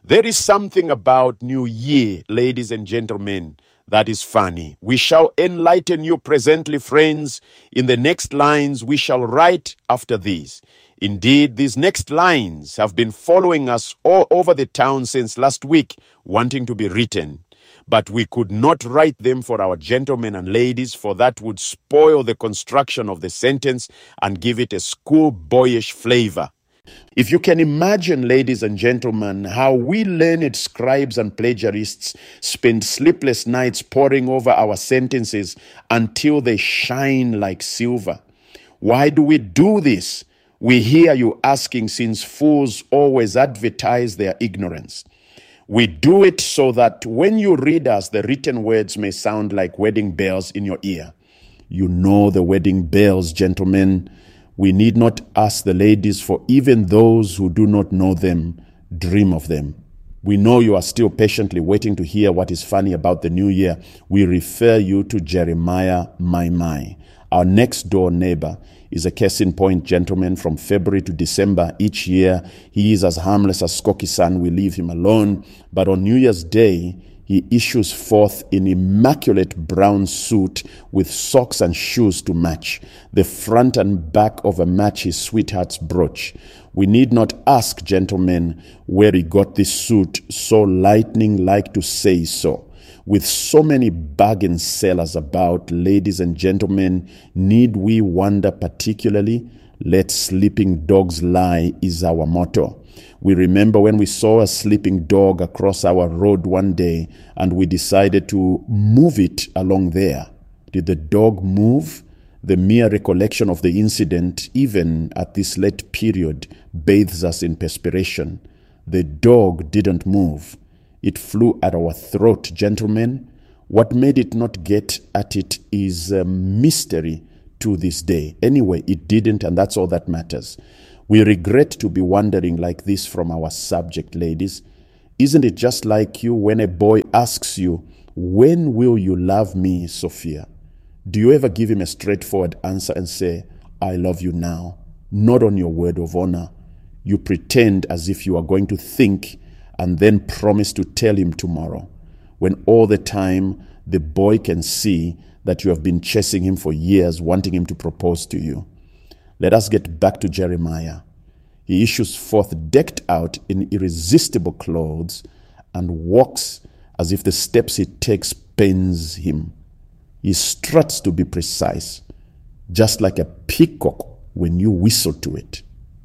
There is something about New Year, ladies and gentlemen, that is funny. We shall enlighten you presently, friends, in the next lines we shall write after these. Indeed, these next lines have been following us all over the town since last week, wanting to be written. But we could not write them for our gentlemen and ladies, for that would spoil the construction of the sentence and give it a schoolboyish flavor. If you can imagine, ladies and gentlemen, how we learned scribes and plagiarists spend sleepless nights poring over our sentences until they shine like silver. Why do we do this? We hear you asking, since fools always advertise their ignorance. We do it so that when you read us, the written words may sound like wedding bells in your ear. You know the wedding bells, gentlemen. We need not ask the ladies, for even those who do not know them dream of them. We know you are still patiently waiting to hear what is funny about the new year. We refer you to Jeremiah Mai. Our next door neighbor is a case in point, gentlemen. From February to December each year, he is as harmless as Skokie-san. We leave him alone. But on New Year's Day, he issues forth in immaculate brown suit with socks and shoes to match, the front and back of a match his sweetheart's brooch. We need not ask, gentlemen, where he got this suit so lightning-like to say so. With so many bargain sellers about, ladies and gentlemen, need we wonder particularly? Let sleeping dogs lie is our motto. We remember when we saw a sleeping dog across our road one day and we decided to move it along there. Did the dog move? The mere recollection of the incident, even at this late period, bathes us in perspiration. The dog didn't move. It flew at our throat, gentlemen. What made it not get at it is a mystery to this day. Anyway, it didn't, and that's all that matters. We regret to be wondering like this from our subject, ladies. Isn't it just like you when a boy asks you, "When will you love me, Sophia?" Do you ever give him a straightforward answer and say, "I love you now," not on your word of honor? You pretend as if you are going to think and then promise to tell him tomorrow, when all the time the boy can see that you have been chasing him for years, wanting him to propose to you. Let us get back to Jeremiah. He issues forth decked out in irresistible clothes and walks as if the steps he takes pains him. He struts, to be precise, just like a peacock when you whistle to it.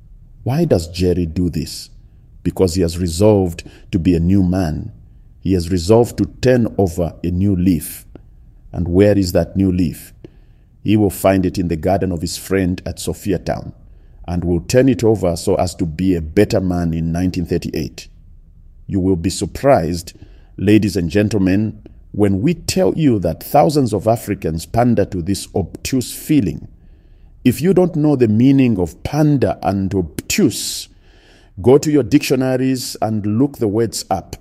Why does Jerry do this? Because he has resolved to be a new man. He has resolved to turn over a new leaf. And where is that new leaf? He will find it in the garden of his friend at Sophiatown and will turn it over so as to be a better man in 1938. You will be surprised, ladies and gentlemen, when we tell you that thousands of Africans pander to this obtuse feeling. If you don't know the meaning of pander and obtuse, go to your dictionaries and look the words up.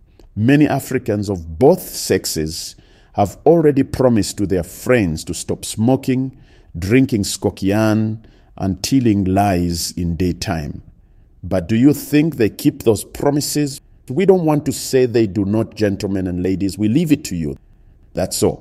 Many Africans of both sexes have already promised to their friends to stop smoking, drinking Skokie and telling lies in daytime. But do you think they keep those promises? We don't want to say they do not, gentlemen and ladies. We leave it to you. That's all.